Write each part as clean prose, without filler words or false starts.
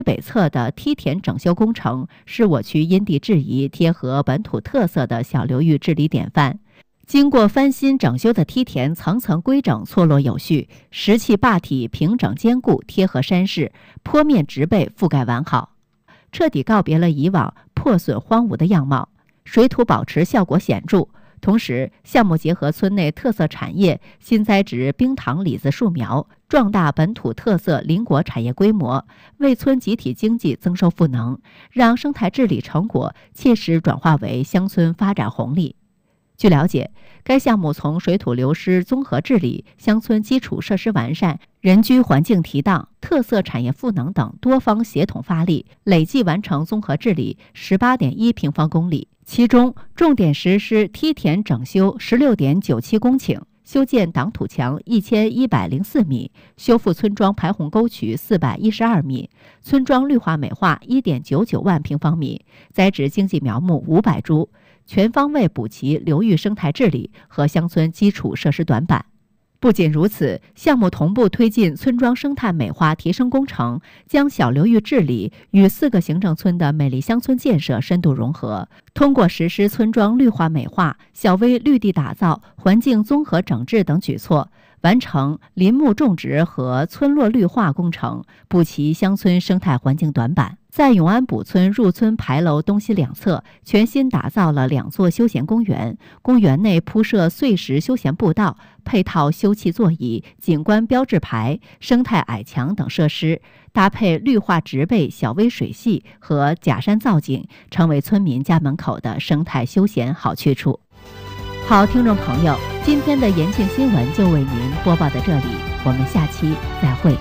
北侧的梯田整修工程是我区因地制宜、贴合本土特色的小流域治理典范。经过翻新整修的梯田层层规整，错落有序，石砌坝体平整坚固，贴合山势，坡面植被覆盖完好，彻底告别了以往破损荒芜的样貌，水土保持效果显著。同时，项目结合村内特色产业，新栽植冰糖李子树苗，壮大本土特色林果产业规模，为村集体经济增收赋能，让生态治理成果切实转化为乡村发展红利。据了解，该项目从水土流失综合治理、乡村基础设施完善、人居环境提档、特色产业赋能等多方协同发力，累计完成综合治理 18.1 平方公里，其中重点实施梯田整修 16.97 公顷，修建挡土墙1104米，修复村庄排洪沟渠412米，村庄绿化美化 1.99 万平方米，栽植经济苗木500株，全方位补齐流域生态治理和乡村基础设施短板。不仅如此，项目同步推进村庄生态美化提升工程，将小流域治理与4个行政村的美丽乡村建设深度融合，通过实施村庄绿化美化、小微绿地打造、环境综合整治等举措，完成林木种植和村落绿化工程，补齐乡村生态环境短板。在永安堡村入村牌楼东西两侧全新打造了2座休闲公园，公园内铺设碎石休闲步道，配套休憩座椅、景观标志牌、生态矮墙等设施，搭配绿化植被、小微水系和假山造景，成为村民家门口的生态休闲好去处。好，听众朋友，今天的延庆新闻就为您播报到这里，我们下期再会。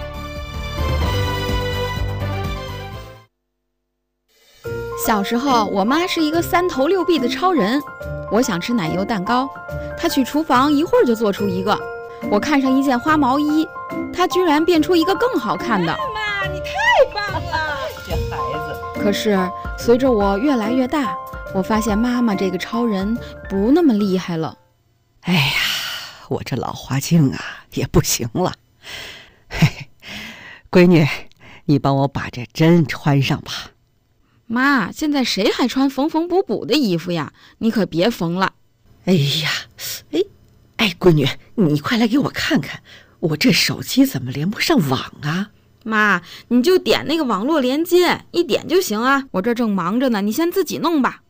小时候，我妈是一个3头6臂的超人。我想吃奶油蛋糕，她去厨房一会儿就做出一个。我看上一件花毛衣，她居然变出一个更好看的。 妈妈，你太棒了！这孩子。 可是随着我越来越大，我发现妈妈这个超人不那么厉害了。 哎呀，我这老花镜啊也不行了。嘿，闺女，你帮我把这针穿上吧。 妈，现在谁还穿缝缝补补的衣服呀？你可别缝了。 哎呀，闺女，你快来给我看看，我这手机怎么连不上网啊？ 妈，你就点那个网络连接，一点就行啊。我这正忙着呢，你先自己弄吧。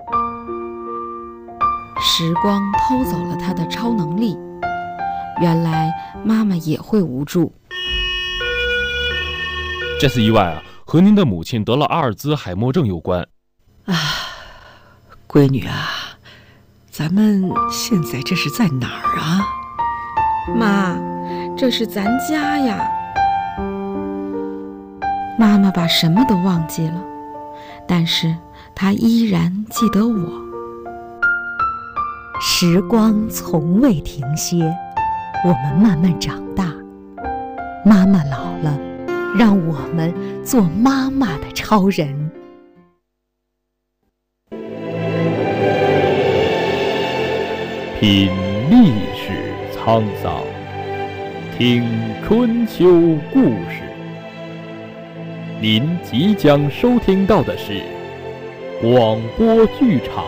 时光偷走了她的超能力，原来妈妈也会无助。 这次意外啊，和您的母亲得了阿尔兹海默症有关。 啊，闺女啊，咱们现在这是在哪儿啊？ 妈，这是咱家呀。妈妈把什么都忘记了，但是她依然记得我。 时光从未停歇，我们慢慢长大。妈妈老了，让我们做妈妈的超人。 品历史沧桑，听春秋故事。您即将收听到的是广播剧场。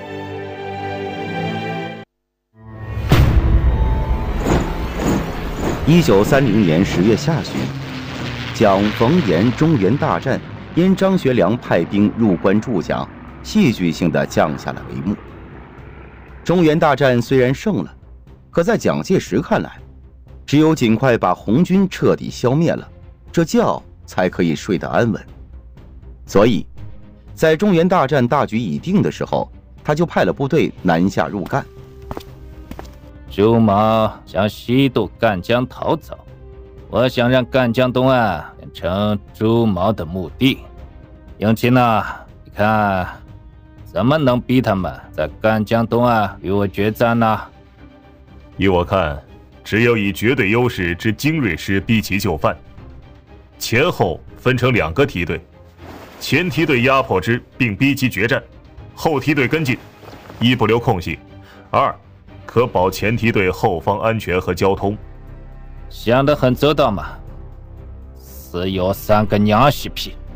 1930年10月下旬，蒋冯阎中原大战因张学良派兵入关助蒋，戏剧性地降下了帷幕。中原大战虽然胜了，可在蒋介石看来，只有尽快把红军彻底消灭了，这觉才可以睡得安稳。所以，在中原大战大局已定的时候，他就派了部队南下入赣。 朱毛向西渡赣江逃走，我想让赣江东岸变成朱毛的墓地。永清呢，你看怎么能逼他们在赣江东岸与我决战呢？ 依我看，只有以绝对优势之精锐师逼其就范，前后分成2个梯队，前梯队压迫之并逼其决战，后梯队跟进，一不留空隙，二可保前梯队后方安全和交通。 想得很周到嘛，死有3个娘西皮。